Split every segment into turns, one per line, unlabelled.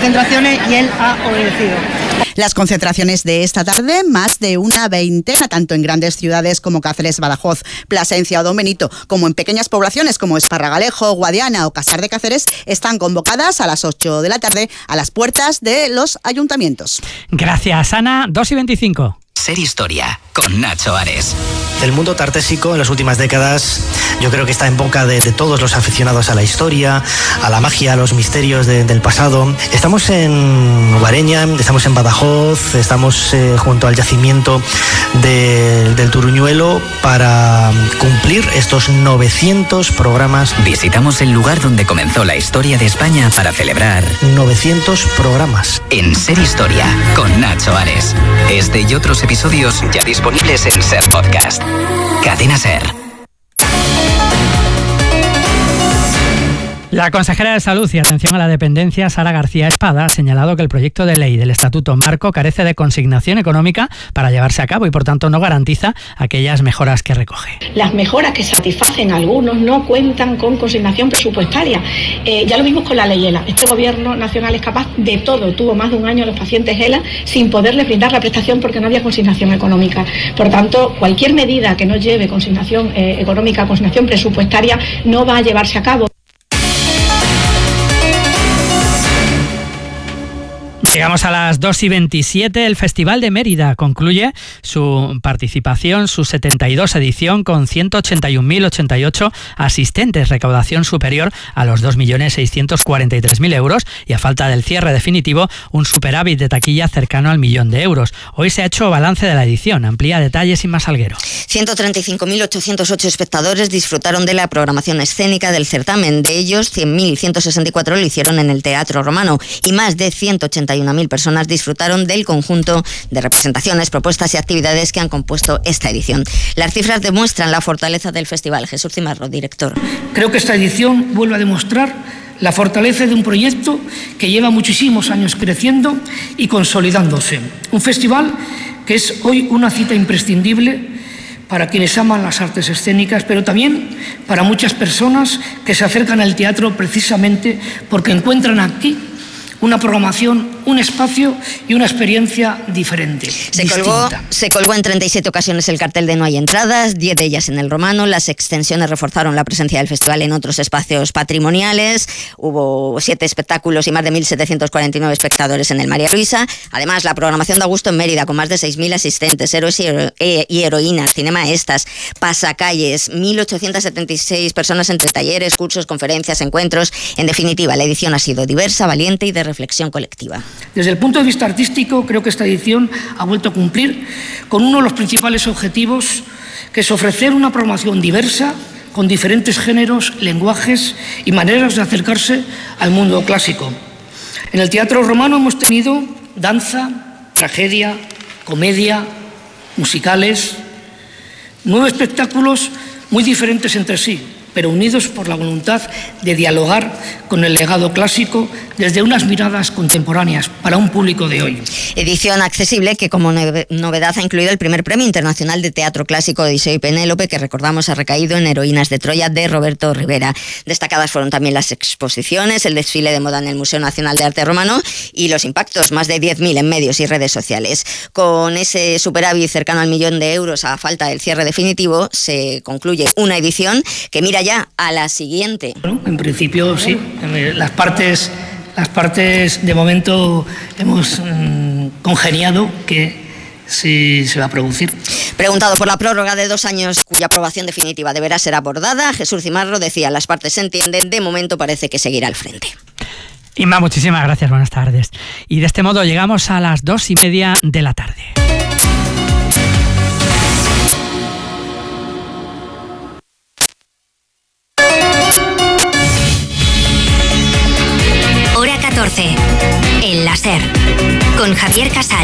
concentraciones y él ha obedecido.
Las concentraciones de esta tarde, más de una veintena, tanto en grandes ciudades como Cáceres, Badajoz, Plasencia o Don Benito, como en pequeñas poblaciones como Esparragalejo, Guadiana o Casar de Cáceres, están convocadas a las 8 de la tarde a las puertas de los ayuntamientos.
Gracias, Ana. 2:25.
Ser Historia, con Nacho Ares.
El mundo tartésico en las últimas décadas yo creo que está en boca de todos los aficionados a la historia, a la magia, a los misterios del pasado. Estamos en Guareña, estamos en Badajoz, estamos junto al yacimiento del Turuñuelo para cumplir estos 900 programas.
Visitamos el lugar donde comenzó la historia de España para celebrar
900 programas.
En Ser Historia, con Nacho Ares. Este y otros episodios ya disponibles en Ser Podcast. Cadena Ser.
La consejera de Salud y Atención a la Dependencia, Sara García Espada, ha señalado que el proyecto de ley del Estatuto Marco carece de consignación económica para llevarse a cabo y, por tanto, no garantiza aquellas mejoras que recoge.
Las mejoras que satisfacen a algunos no cuentan con consignación presupuestaria. Ya lo vimos con la ley ELA. Este gobierno nacional es capaz de todo. Tuvo más de un año a los pacientes ELA sin poderles brindar la prestación porque no había consignación económica. Por tanto, cualquier medida que no lleve consignación económica, consignación presupuestaria, no va a llevarse a cabo.
Llegamos a las 2:27. El Festival de Mérida concluye su participación, su 72 edición, con 181.088 asistentes, recaudación superior a los 2.643.000 euros y, a falta del cierre definitivo, un superávit de taquilla cercano al 1.000.000 de euros. Hoy se ha hecho balance de la edición. Amplía detalles Inma Salguero.
135.808 espectadores disfrutaron de la programación escénica del certamen. De ellos, 100.164 lo hicieron en el Teatro Romano y más de 181.000 personas disfrutaron del conjunto de representaciones, propuestas y actividades que han compuesto esta edición. Las cifras demuestran la fortaleza del festival. Jesús Cimarro, director.
Creo que esta edición vuelve a demostrar la fortaleza de un proyecto que lleva muchísimos años creciendo y consolidándose. Un festival que es hoy una cita imprescindible para quienes aman las artes escénicas, pero también para muchas personas que se acercan al teatro precisamente porque encuentran aquí una programación, un espacio y una experiencia diferente.
Se colgó en 37 ocasiones el cartel de No hay entradas, 10 de ellas en el Romano. Las extensiones reforzaron la presencia del festival en otros espacios patrimoniales. Hubo 7 espectáculos y más de 1.749 espectadores en el María Luisa. Además, la programación da gusto en Mérida, con más de 6.000 asistentes, héroes y heroínas, cinemaestas, pasacalles, 1.876 personas entre talleres, cursos, conferencias, encuentros. En definitiva, la edición ha sido diversa, valiente y de reflexión colectiva.
Desde el punto de vista artístico, creo que esta edición ha vuelto a cumplir con uno de los principales objetivos, que es ofrecer una programación diversa, con diferentes géneros, lenguajes y maneras de acercarse al mundo clásico. En el Teatro Romano hemos tenido danza, tragedia, comedia, musicales, 9 espectáculos muy diferentes entre sí, pero unidos por la voluntad de dialogar con el legado clásico desde unas miradas contemporáneas para un público de hoy.
Edición accesible que, como novedad, ha incluido el primer Premio Internacional de Teatro Clásico Odiseo y Penélope, que recordamos ha recaído en Heroínas de Troya de Roberto Rivera. Destacadas fueron también las exposiciones, el desfile de moda en el Museo Nacional de Arte Romano y los impactos, más de 10.000 en medios y redes sociales. Con ese superávit cercano al 1.000.000 de euros a falta del cierre definitivo, se concluye una edición que mira ya a la siguiente.
Bueno, en principio sí, las partes de momento hemos congeniado que sí se va a producir.
Preguntado por la prórroga de 2 años cuya aprobación definitiva deberá ser abordada, Jesús Cimarro decía: las partes se entienden, de momento parece que seguirá al frente.
Inma, muchísimas gracias, buenas tardes. Y de este modo llegamos a las 2:30 de la tarde.
Hora 14. El láser. Con Javier Casal.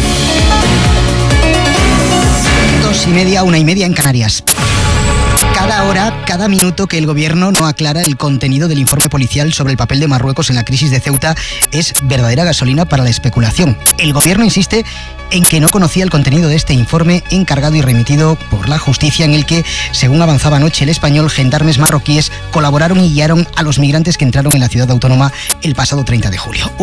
2:30, 1:30 en Canarias. Cada hora, cada minuto que el gobierno no aclara el contenido del informe policial sobre el papel de Marruecos en la crisis de Ceuta es verdadera gasolina para la especulación. El gobierno insiste en que no conocía el contenido de este informe encargado y remitido por la justicia, en el que, según avanzaba anoche El Español, gendarmes marroquíes colaboraron y guiaron a los migrantes que entraron en la ciudad autónoma el pasado 30 de julio.